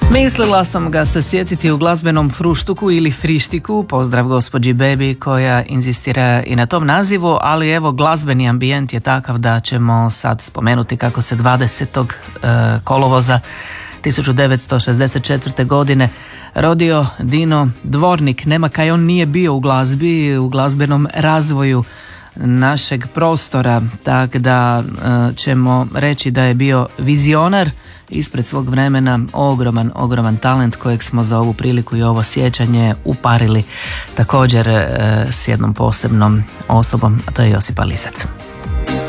Mislila sam ga se sjetiti u glazbenom fruštuku ili frištiku, pozdrav gospođi Bebi koja inzistira i na tom nazivu, ali evo glazbeni ambijent je takav da ćemo sad spomenuti kako se 20. kolovoza 1964. godine rodio Dino Dvornik. Nema kaj on nije bio u glazbi, u glazbenom razvoju našeg prostora, tako da ćemo reći da je bio vizionar ispred svog vremena, ogroman talent kojeg smo za ovu priliku i ovo sjećanje uparili također s jednom posebnom osobom, a to je Josipa Lisac.